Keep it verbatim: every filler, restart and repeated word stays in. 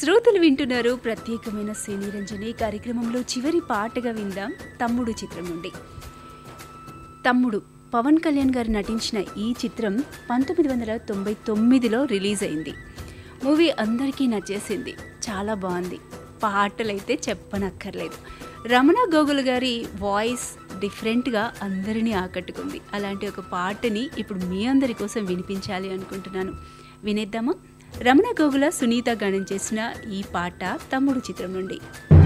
శ్రోతలు వింటున్నారు ప్రత్యేకమైన సినీ రంజని కార్యక్రమంలో చివరి పాటగా విందాం తమ్ముడు చిత్రం నుండి. తమ్ముడు పవన్ కళ్యాణ్ గారు నటించిన ఈ చిత్రం పంతొమ్మిది వందల తొంభై తొమ్మిదిలో రిలీజ్ అయింది. మూవీ అందరికీ నచ్చేసింది, చాలా బాగుంది. పాటలైతే చెప్పనక్కర్లేదు. రమణ గోగుల్ గారి వాయిస్ డిఫరెంట్గా అందరినీ ఆకట్టుకుంది. అలాంటి ఒక పాటని ఇప్పుడు మీ అందరి కోసం వినిపించాలి అనుకుంటున్నాను. వినేద్దామా? రమణ గోగుల సునీత గానం చేసిన ఈ పాట తమ్ముడు చిత్రం నుండి.